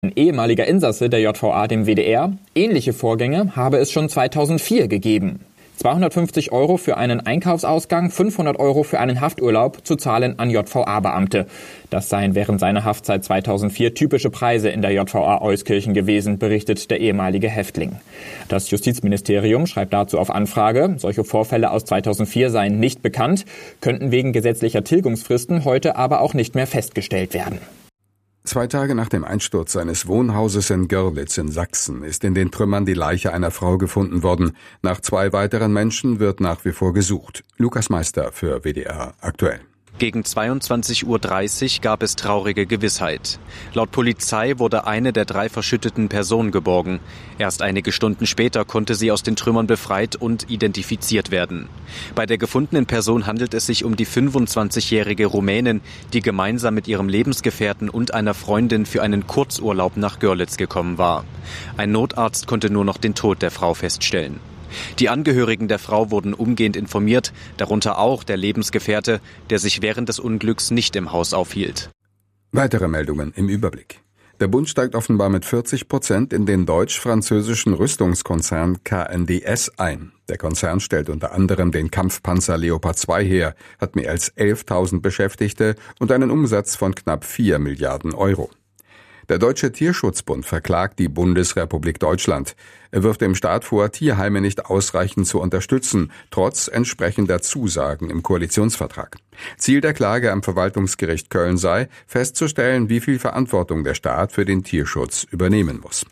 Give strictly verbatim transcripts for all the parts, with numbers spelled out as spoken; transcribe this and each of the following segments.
Ein ehemaliger Insasse der J V A dem W D R, ähnliche Vorgänge habe es schon zweitausendvier gegeben. zweihundertfünfzig Euro für einen Einkaufsausgang, fünfhundert Euro für einen Hafturlaub zu zahlen an J V A-Beamte. Das seien während seiner Haftzeit zweitausendvier typische Preise in der J V A Euskirchen gewesen, berichtet der ehemalige Häftling. Das Justizministerium schreibt dazu auf Anfrage, solche Vorfälle aus zweitausendvier seien nicht bekannt, könnten wegen gesetzlicher Tilgungsfristen heute aber auch nicht mehr festgestellt werden. Zwei Tage nach dem Einsturz eines Wohnhauses in Görlitz in Sachsen ist in den Trümmern die Leiche einer Frau gefunden worden. Nach zwei weiteren Menschen wird nach wie vor gesucht. Lukas Meister für W D R aktuell. Gegen zweiundzwanzig Uhr dreißig gab es traurige Gewissheit. Laut Polizei wurde eine der drei verschütteten Personen geborgen. Erst einige Stunden später konnte sie aus den Trümmern befreit und identifiziert werden. Bei der gefundenen Person handelt es sich um die fünfundzwanzigjährige Rumänin, die gemeinsam mit ihrem Lebensgefährten und einer Freundin für einen Kurzurlaub nach Görlitz gekommen war. Ein Notarzt konnte nur noch den Tod der Frau feststellen. Die Angehörigen der Frau wurden umgehend informiert, darunter auch der Lebensgefährte, der sich während des Unglücks nicht im Haus aufhielt. Weitere Meldungen im Überblick. Der Bund steigt offenbar mit vierzig Prozent in den deutsch-französischen Rüstungskonzern K N D S ein. Der Konzern stellt unter anderem den Kampfpanzer Leopard zwei her, hat mehr als elftausend Beschäftigte und einen Umsatz von knapp vier Milliarden Euro. Der Deutsche Tierschutzbund verklagt die Bundesrepublik Deutschland. Er wirft dem Staat vor, Tierheime nicht ausreichend zu unterstützen, trotz entsprechender Zusagen im Koalitionsvertrag. Ziel der Klage am Verwaltungsgericht Köln sei, festzustellen, wie viel Verantwortung der Staat für den Tierschutz übernehmen muss.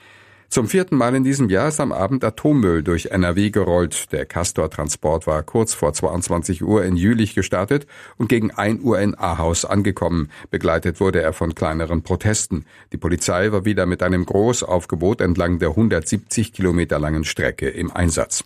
Zum vierten Mal in diesem Jahr ist am Abend Atommüll durch N R W gerollt. Der Castor-Transport war kurz vor zweiundzwanzig Uhr in Jülich gestartet und gegen ein Uhr in Ahaus angekommen. Begleitet wurde er von kleineren Protesten. Die Polizei war wieder mit einem Großaufgebot entlang der hundertsiebzig Kilometer langen Strecke im Einsatz.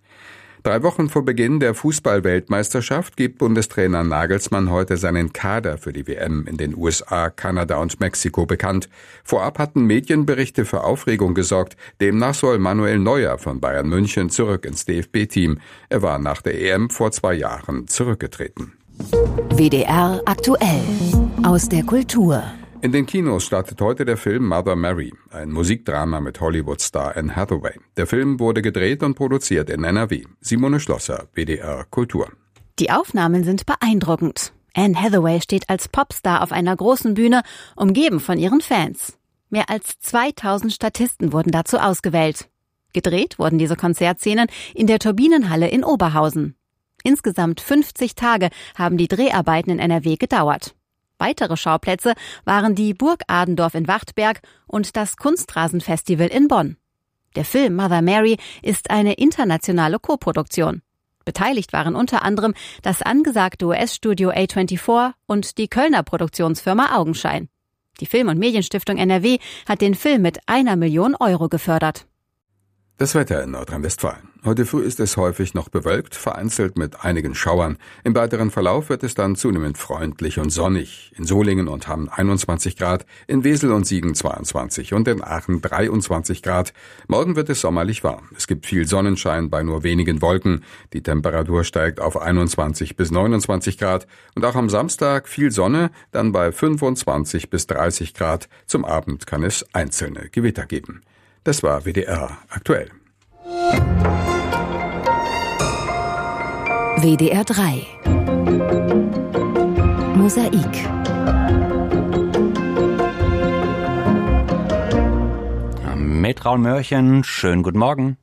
Drei Wochen vor Beginn der Fußball-Weltmeisterschaft gibt Bundestrainer Nagelsmann heute seinen Kader für die W M in den U S A, Kanada und Mexiko bekannt. Vorab hatten Medienberichte für Aufregung gesorgt. Demnach soll Manuel Neuer von Bayern München zurück ins D F B-Team. Er war nach der E M vor zwei Jahren zurückgetreten. W D R aktuell aus der Kultur. In den Kinos startet heute der Film Mother Mary, ein Musikdrama mit Hollywood-Star Anne Hathaway. Der Film wurde gedreht und produziert in N R W. Simone Schlosser, W D R Kultur. Die Aufnahmen sind beeindruckend. Anne Hathaway steht als Popstar auf einer großen Bühne, umgeben von ihren Fans. Mehr als zweitausend Statisten wurden dazu ausgewählt. Gedreht wurden diese Konzertszenen in der Turbinenhalle in Oberhausen. Insgesamt fünfzig Tage haben die Dreharbeiten in N R W gedauert. Weitere Schauplätze waren die Burg Adendorf in Wachtberg und das Kunstrasenfestival in Bonn. Der Film Mother Mary ist eine internationale Koproduktion. Beteiligt waren unter anderem das angesagte U S-Studio A vierundzwanzig und die Kölner Produktionsfirma Augenschein. Die Film- und Medienstiftung N R W hat den Film mit einer Million Euro gefördert. Das Wetter in Nordrhein-Westfalen. Heute früh ist es häufig noch bewölkt, vereinzelt mit einigen Schauern. Im weiteren Verlauf wird es dann zunehmend freundlich und sonnig. In Solingen und Hamm einundzwanzig Grad, in Wesel und Siegen zweiundzwanzig und in Aachen dreiundzwanzig Grad. Morgen wird es sommerlich warm. Es gibt viel Sonnenschein bei nur wenigen Wolken. Die Temperatur steigt auf einundzwanzig bis neunundzwanzig Grad. Und auch am Samstag viel Sonne, dann bei fünfundzwanzig bis dreißig Grad. Zum Abend kann es einzelne Gewitter geben. Das war W D R aktuell. W D R drei Mosaik. Mit Raul Mörchen, schönen guten Morgen.